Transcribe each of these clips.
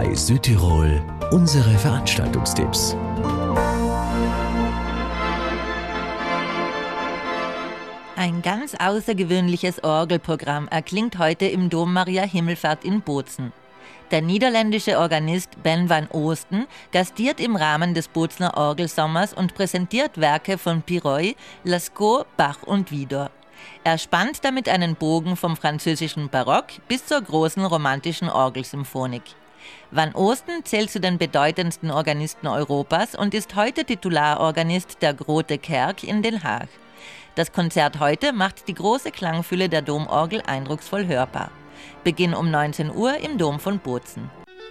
Bei Südtirol unsere Veranstaltungstipps. Ein ganz außergewöhnliches Orgelprogramm erklingt heute im Dom Maria Himmelfahrt in Bozen. Der niederländische Organist Ben van Oosten gastiert im Rahmen des Bozener Orgelsommers und präsentiert Werke von Piroy, Lascaux, Bach und Widor. Er spannt damit einen Bogen vom französischen Barock bis zur großen romantischen Orgelsymphonik. Van Oosten zählt zu den bedeutendsten Organisten Europas und ist heute Titularorganist der Grote Kerk in Den Haag. Das Konzert heute macht die große Klangfülle der Domorgel eindrucksvoll hörbar. Beginn um 19 Uhr im Dom von Bozen.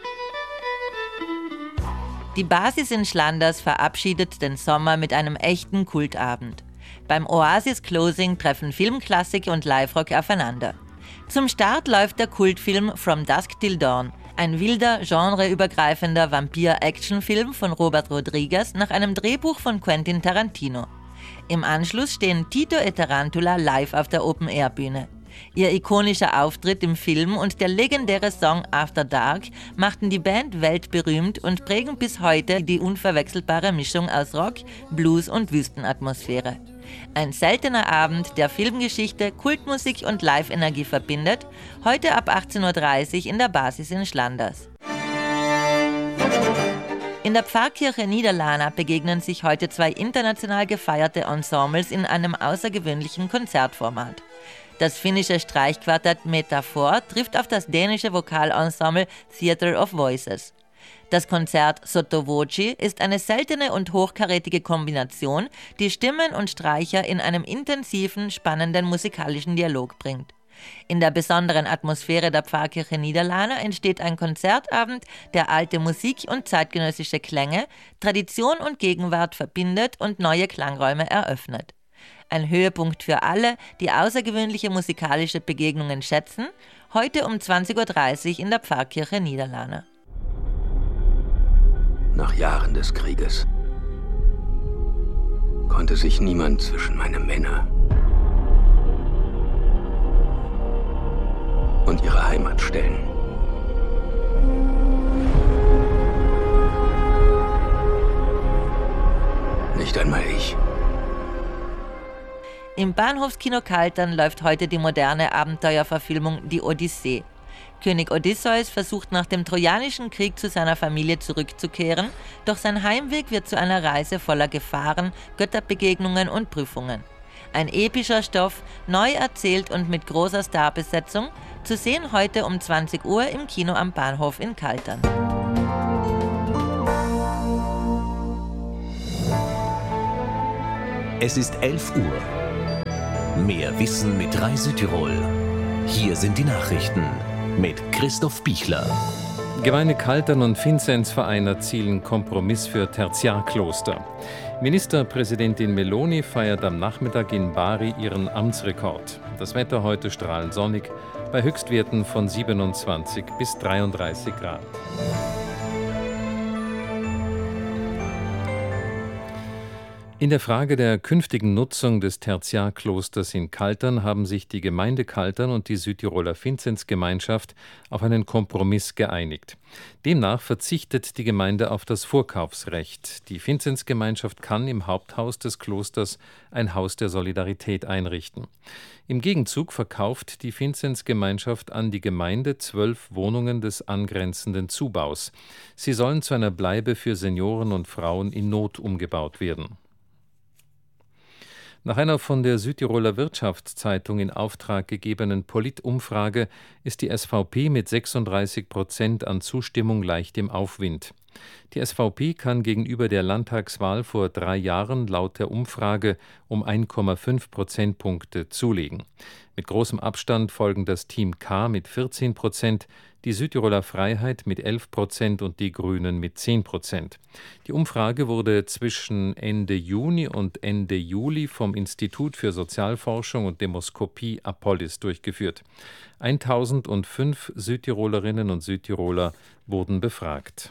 Die Basis in Schlanders verabschiedet den Sommer mit einem echten Kultabend. Beim Oasis Closing treffen Filmklassik und Live-Rock aufeinander. Zum Start läuft der Kultfilm From Dusk Till Dawn, ein wilder, genreübergreifender Vampir-Action-Film von Robert Rodriguez nach einem Drehbuch von Quentin Tarantino. Im Anschluss stehen Tito et Tarantula live auf der Open-Air-Bühne. Ihr ikonischer Auftritt im Film und der legendäre Song After Dark machten die Band weltberühmt und prägen bis heute die unverwechselbare Mischung aus Rock, Blues und Wüstenatmosphäre. Ein seltener Abend, der Filmgeschichte, Kultmusik und Live-Energie verbindet, heute ab 18:30 Uhr in der Basis in Schlanders. In der Pfarrkirche Niederlana begegnen sich heute zwei international gefeierte Ensembles in einem außergewöhnlichen Konzertformat. Das finnische Streichquartett Metaphor trifft auf das dänische Vokalensemble Theatre of Voices. Das Konzert Sotto Voce ist eine seltene und hochkarätige Kombination, die Stimmen und Streicher in einem intensiven, spannenden musikalischen Dialog bringt. In der besonderen Atmosphäre der Pfarrkirche Niederlana entsteht ein Konzertabend, der alte Musik und zeitgenössische Klänge, Tradition und Gegenwart verbindet und neue Klangräume eröffnet. Ein Höhepunkt für alle, die außergewöhnliche musikalische Begegnungen schätzen, heute um 20:30 Uhr in der Pfarrkirche Niederlana. Nach Jahren des Krieges konnte sich niemand zwischen meine Männer und ihre Heimat stellen. Nicht einmal ich. Im Bahnhofskino Kaltern läuft heute die moderne Abenteuerverfilmung Die Odyssee. König Odysseus versucht nach dem Trojanischen Krieg zu seiner Familie zurückzukehren, doch sein Heimweg wird zu einer Reise voller Gefahren, Götterbegegnungen und Prüfungen. Ein epischer Stoff, neu erzählt und mit großer Starbesetzung, zu sehen heute um 20 Uhr im Kino am Bahnhof in Kaltern. Es ist 11 Uhr. Mehr Wissen mit 3 Südtirol. Hier sind die Nachrichten mit Christoph Bichler. Gemeinde Kaltern und Vinzenzverein erzielen Kompromiss für Tertiarkloster. Ministerpräsidentin Meloni feiert am Nachmittag in Bari ihren Amtsrekord. Das Wetter heute strahlend sonnig, bei Höchstwerten von 27 bis 33 Grad. In der Frage der künftigen Nutzung des Tertiarklosters in Kaltern haben sich die Gemeinde Kaltern und die Südtiroler Vinzenzgemeinschaft auf einen Kompromiss geeinigt. Demnach verzichtet die Gemeinde auf das Vorkaufsrecht. Die Vinzenzgemeinschaft kann im Haupthaus des Klosters ein Haus der Solidarität einrichten. Im Gegenzug verkauft die Vinzenzgemeinschaft an die Gemeinde 12 Wohnungen des angrenzenden Zubaus. Sie sollen zu einer Bleibe für Senioren und Frauen in Not umgebaut werden. Nach einer von der Südtiroler Wirtschaftszeitung in Auftrag gegebenen Politumfrage ist die SVP mit 36% an Zustimmung leicht im Aufwind. Die SVP kann gegenüber der Landtagswahl vor 3 Jahren laut der Umfrage um 1,5 Prozentpunkte zulegen. Mit großem Abstand folgen das Team K mit 14%, die Südtiroler Freiheit mit 11% und die Grünen mit 10%. Die Umfrage wurde zwischen Ende Juni und Ende Juli vom Institut für Sozialforschung und Demoskopie Apollis durchgeführt. 1005 Südtirolerinnen und Südtiroler wurden befragt.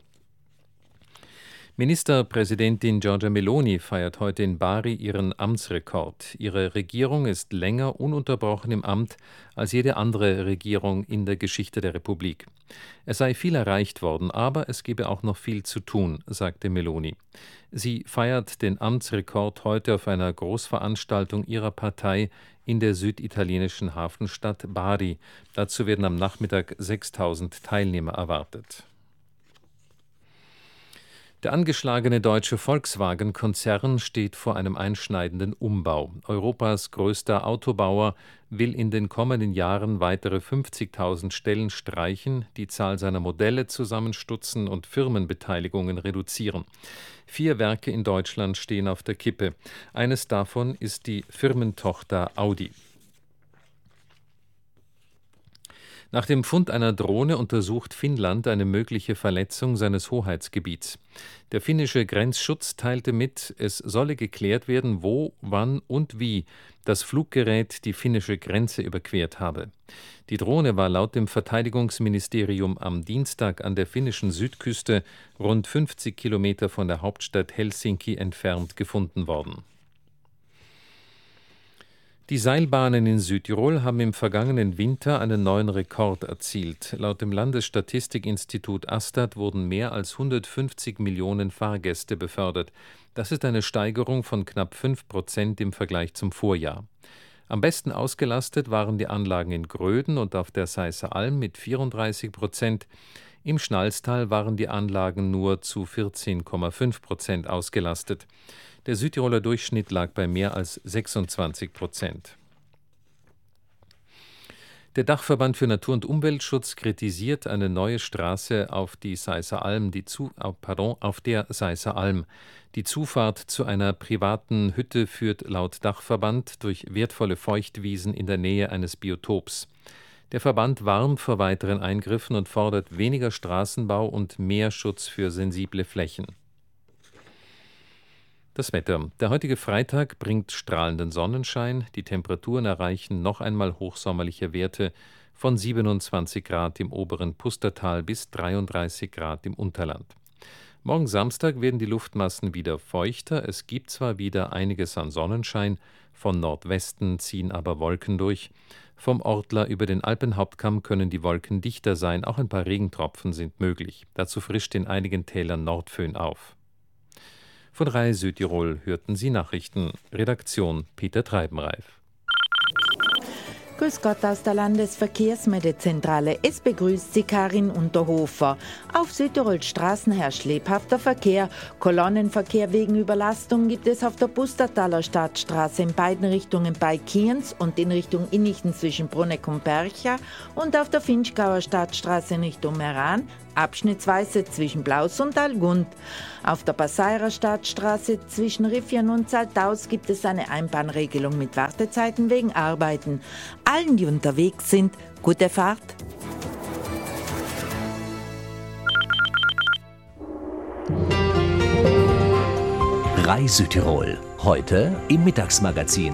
Ministerpräsidentin Giorgia Meloni feiert heute in Bari ihren Amtsrekord. Ihre Regierung ist länger ununterbrochen im Amt als jede andere Regierung in der Geschichte der Republik. Es sei viel erreicht worden, aber es gebe auch noch viel zu tun, sagte Meloni. Sie feiert den Amtsrekord heute auf einer Großveranstaltung ihrer Partei in der süditalienischen Hafenstadt Bari. Dazu werden am Nachmittag 6.000 Teilnehmer erwartet. Der angeschlagene deutsche Volkswagen-Konzern steht vor einem einschneidenden Umbau. Europas größter Autobauer will in den kommenden Jahren weitere 50.000 Stellen streichen, die Zahl seiner Modelle zusammenstutzen und Firmenbeteiligungen reduzieren. 4 Werke in Deutschland stehen auf der Kippe. Eines davon ist die Firmentochter Audi. Nach dem Fund einer Drohne untersucht Finnland eine mögliche Verletzung seines Hoheitsgebiets. Der finnische Grenzschutz teilte mit, es solle geklärt werden, wo, wann und wie das Fluggerät die finnische Grenze überquert habe. Die Drohne war laut dem Verteidigungsministerium am Dienstag an der finnischen Südküste rund 50 Kilometer von der Hauptstadt Helsinki entfernt gefunden worden. Die Seilbahnen in Südtirol haben im vergangenen Winter einen neuen Rekord erzielt. Laut dem Landesstatistikinstitut ASTAT wurden mehr als 150 Millionen Fahrgäste befördert. Das ist eine Steigerung von knapp 5% im Vergleich zum Vorjahr. Am besten ausgelastet waren die Anlagen in Gröden und auf der Seisser Alm mit 34%. Im Schnalstal waren die Anlagen nur zu 14,5% ausgelastet. Der Südtiroler Durchschnitt lag bei mehr als 26%. Der Dachverband für Natur- und Umweltschutz kritisiert eine neue Straße auf der Seisser Alm. Die Zufahrt zu einer privaten Hütte führt laut Dachverband durch wertvolle Feuchtwiesen in der Nähe eines Biotops. Der Verband warnt vor weiteren Eingriffen und fordert weniger Straßenbau und mehr Schutz für sensible Flächen. Das Wetter. Der heutige Freitag bringt strahlenden Sonnenschein. Die Temperaturen erreichen noch einmal hochsommerliche Werte von 27 Grad im oberen Pustertal bis 33 Grad im Unterland. Morgen Samstag werden die Luftmassen wieder feuchter. Es gibt zwar wieder einiges an Sonnenschein, von Nordwesten ziehen aber Wolken durch. Vom Ortler über den Alpenhauptkamm können die Wolken dichter sein, auch ein paar Regentropfen sind möglich. Dazu frischt in einigen Tälern Nordföhn auf. Von Rai Südtirol hörten Sie Nachrichten. Redaktion Peter Treibenreif. Grüß Gott aus der Landesverkehrsmeldezentrale. Es begrüßt Sie Karin Unterhofer. Auf Südtirols Straßen herrscht lebhafter Verkehr. Kolonnenverkehr wegen Überlastung gibt es auf der Pustertaler Stadtstraße in beiden Richtungen bei Kienz und in Richtung Innichten zwischen Bruneck und Bercha und auf der Finchgauer Stadtstraße in Richtung Meran, abschnittsweise zwischen Blaus und Algund. Auf der Passairer Stadtstraße zwischen Riffian und Zaltaus gibt es eine Einbahnregelung mit Wartezeiten wegen Arbeiten. Allen, die unterwegs sind, gute Fahrt. Rai Südtirol, heute im Mittagsmagazin.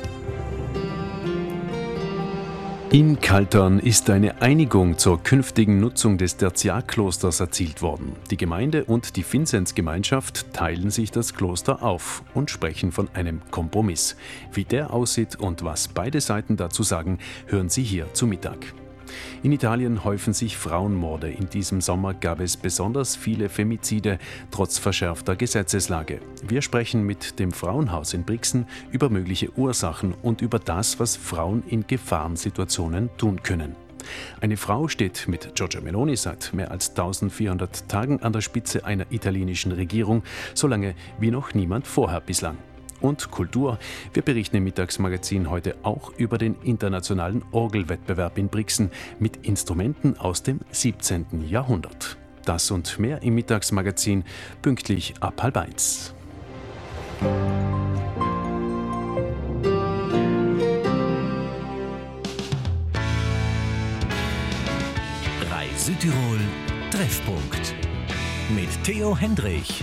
In Kaltern ist eine Einigung zur künftigen Nutzung des Tertiarklosters erzielt worden. Die Gemeinde und die Vinzenzgemeinschaft teilen sich das Kloster auf und sprechen von einem Kompromiss. Wie der aussieht und was beide Seiten dazu sagen, hören Sie hier zu Mittag. In Italien häufen sich Frauenmorde. In diesem Sommer gab es besonders viele Femizide, trotz verschärfter Gesetzeslage. Wir sprechen mit dem Frauenhaus in Brixen über mögliche Ursachen und über das, was Frauen in Gefahrensituationen tun können. Eine Frau steht mit Giorgia Meloni seit mehr als 1400 Tagen an der Spitze einer italienischen Regierung, so lange wie noch niemand vorher bislang. Und Kultur. Wir berichten im Mittagsmagazin heute auch über den internationalen Orgelwettbewerb in Brixen mit Instrumenten aus dem 17. Jahrhundert. Das und mehr im Mittagsmagazin pünktlich ab 12:30. Rai Südtirol Treffpunkt mit Theo Hendrich.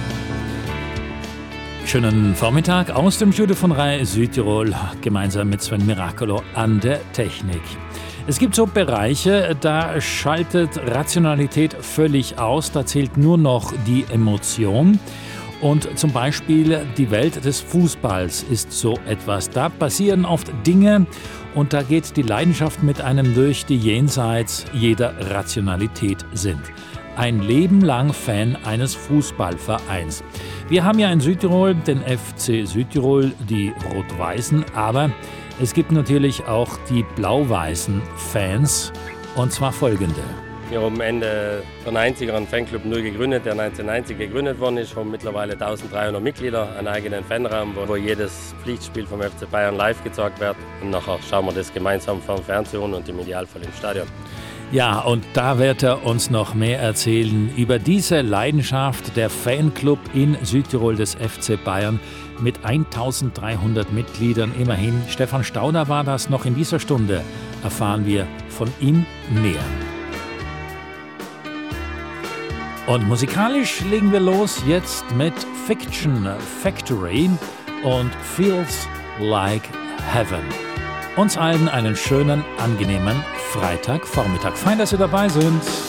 Schönen Vormittag aus dem Studio von Rai Südtirol, gemeinsam mit Sven Miracolo an der Technik. Es gibt so Bereiche, da schaltet Rationalität völlig aus, da zählt nur noch die Emotion. Und zum Beispiel die Welt des Fußballs ist so etwas. Da passieren oft Dinge und da geht die Leidenschaft mit einem durch, die jenseits jeder Rationalität sind. Ein Leben lang Fan eines Fußballvereins. Wir haben ja in Südtirol den FC Südtirol, die Rot-Weißen, aber es gibt natürlich auch die blau-weißen Fans, und zwar folgende. Wir haben Ende der 90er einen Fanclub neu gegründet, der 1990 gegründet worden ist. Wir haben mittlerweile 1300 Mitglieder, einen eigenen Fanraum, wo jedes Pflichtspiel vom FC Bayern live gezeigt wird. Und nachher schauen wir das gemeinsam vom Fernsehen und im Idealfall im Stadion. Ja, und da wird er uns noch mehr erzählen über diese Leidenschaft, der Fanclub in Südtirol des FC Bayern mit 1300 Mitgliedern immerhin. Stefan Stauder war das. Noch in dieser Stunde erfahren wir von ihm mehr. Und musikalisch legen wir los jetzt mit Fiction Factory und Feels Like Heaven. Uns allen einen schönen, angenehmen Freitagvormittag. Fein, dass Sie dabei sind.